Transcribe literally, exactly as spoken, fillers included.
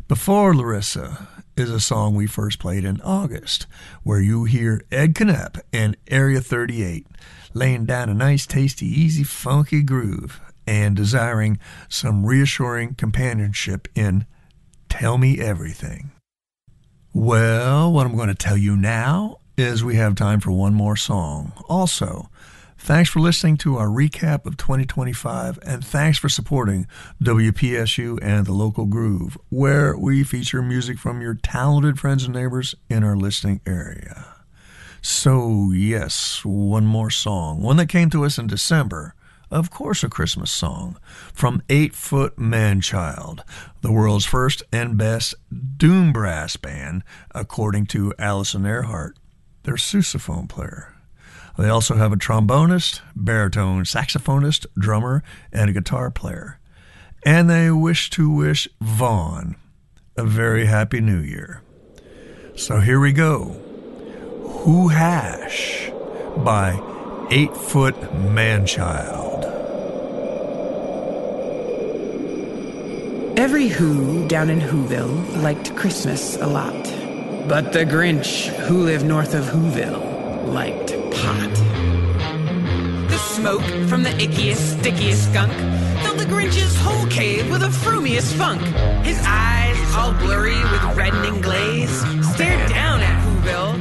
Before Larissa is a song we first played in August, where you hear Ed Knapp and Area thirty-eight laying down a nice, tasty, easy, funky groove and desiring some reassuring companionship in Tell Me Everything. Well, what I'm going to tell you now is we have time for one more song. Also, thanks for listening to our recap of twenty twenty-five, and thanks for supporting W P S U and The Local Groove, where we feature music from your talented friends and neighbors in our listening area. So, yes, one more song, one that came to us in December. Of course, a Christmas song from Eight Foot Manchild, the world's first and best doom brass band, according to Allison Earhart, their sousaphone player. They also have a trombonist, baritone, saxophonist, drummer, and a guitar player. And they wish to wish Vaughn a very happy new year. So here we go. Who Hash by Eight Foot Manchild. Every Who down in Whoville liked Christmas a lot. But the Grinch, who lived north of Whoville, liked pot. The smoke from the ickiest, stickiest skunk filled the Grinch's whole cave with a frumiest funk. His eyes, all blurry with reddening glaze, stared down at Whoville